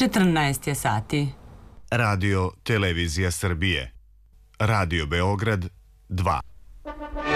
14 je sati. Radio Televizija Srbije. Radio Beograd 2.